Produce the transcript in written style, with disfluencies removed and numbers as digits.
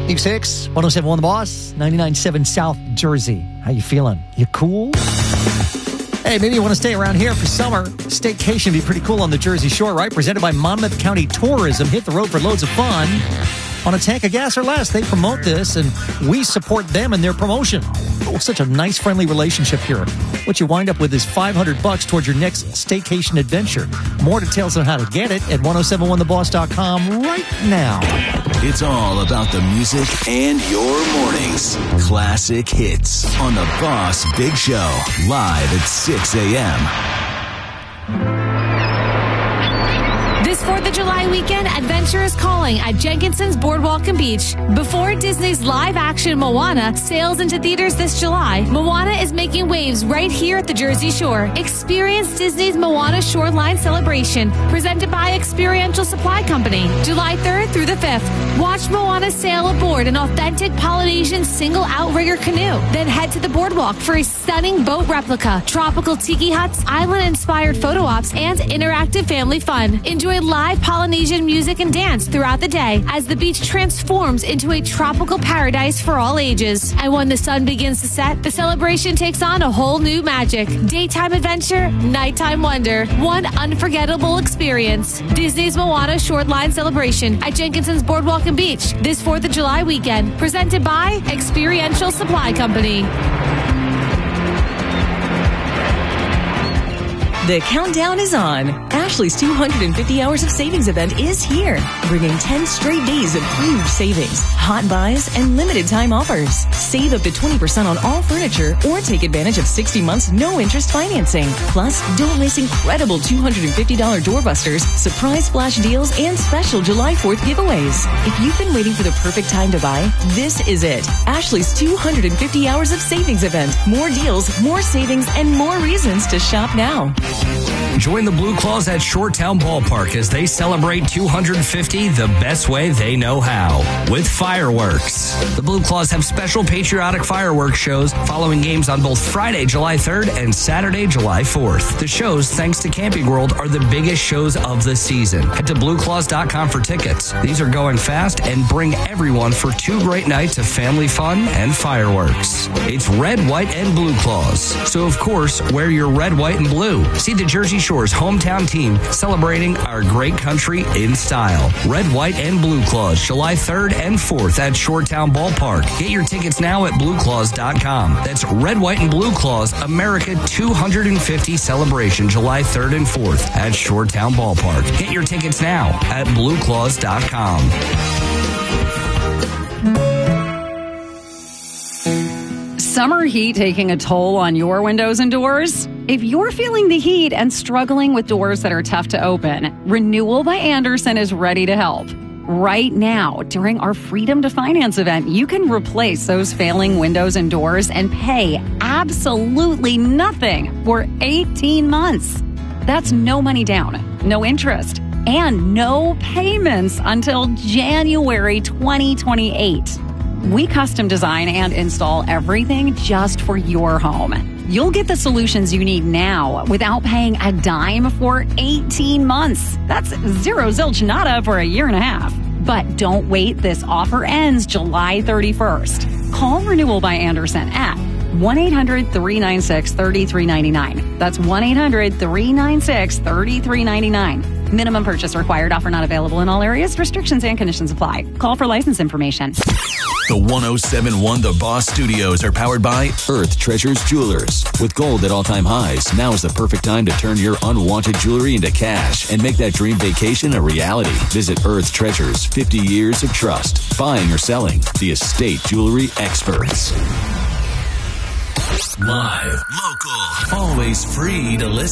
Eve 6, 107.1 The Boss, 99.7 South Jersey. How you feeling? You cool? Hey, maybe you want to stay around here for summer. Staycation would be pretty cool on the Jersey Shore, right? Presented by Monmouth County Tourism. Hit the road for loads of fun. On a tank of gas or less, they promote this, and we support them in their promotion. Oh, such a nice, friendly relationship here. What you wind up with is $500 towards your next staycation adventure. More details on how to get it at 1071theboss.com right now. It's all about the music and your mornings. Classic hits on the Boss Big Show, live at 6 a.m. This 4th of July weekend, adventure is calling at Jenkinson's Boardwalk and Beach. Before Disney's live-action Moana sails into theaters this July, Moana is making waves right here at the Jersey Shore. Experience Disney's Moana Shoreline Celebration, presented by Experiential Supply Company, July 3rd through the 5th. Watch Moana sail aboard an authentic Polynesian single outrigger canoe. Then head to the boardwalk for a stunning boat replica, tropical tiki huts, island-inspired photo ops, and interactive family fun. Enjoy live Polynesian music and dance throughout the day as the beach transforms into a tropical paradise for all ages. And when the sun begins to set, the celebration takes on a whole new magic. Daytime adventure, nighttime wonder, one unforgettable experience. Disney's Moana Shoreline Celebration at Jenkinson's Boardwalk and Beach this 4th of July weekend, presented by Experiential Supply Company. The countdown is on. Ashley's 250 Hours of Savings event is here, bringing 10 straight days of huge savings, hot buys, and limited time offers. Save up to 20% on all furniture or take advantage of 60 months no-interest financing. Plus, don't miss incredible $250 doorbusters, surprise flash deals, and special July 4th giveaways. If you've been waiting for the perfect time to buy, this is it. Ashley's 250 Hours of Savings event. More deals, more savings, and more reasons to shop now. Join the Blue Claws at Shoretown Ballpark as they celebrate 250 the best way they know how, with fireworks. The Blue Claws have special patriotic fireworks shows following games on both Friday, July 3rd and Saturday, July 4th. The shows, thanks to Camping World, are the biggest shows of the season. Head to BlueClaws.com for tickets. These are going fast and bring everyone for 2 great nights of family fun and fireworks. It's red, white, and Blue Claws. So, of course, wear your red, white, and blue. See the Jersey Shore's hometown team celebrating our great country in style. Red, white, and Blue Claws, July 3rd and 4th at Shoretown Ballpark. Get your tickets now at BlueClaws.com. That's Red, White, and Blue Claws, America 250 celebration, July 3rd and 4th at Shoretown Ballpark. Get your tickets now at BlueClaws.com. Summer heat taking a toll on your windows and doors? If you're feeling the heat and struggling with doors that are tough to open, Renewal by Andersen is ready to help. Right now, during our Freedom to Finance event, you can replace those failing windows and doors and pay absolutely nothing for 18 months. That's no money down, no interest, and no payments until January 2028. We custom design and install everything just for your home. You'll get the solutions you need now without paying a dime for 18 months. That's zero zilch nada for a year and a half. But don't wait. This offer ends July 31st. Call Renewal by Andersen at 1-800-396-3399. That's 1-800-396-3399. Minimum purchase required. Offer not available in all areas. Restrictions and conditions apply. Call for license information. The 1071 The Boss Studios are powered by Earth Treasures Jewelers. With gold at all-time highs, now is the perfect time to turn your unwanted jewelry into cash and make that dream vacation a reality. Visit Earth Treasures, 50 years of trust. Buying or selling, the estate jewelry experts. Live, local, always free to listen.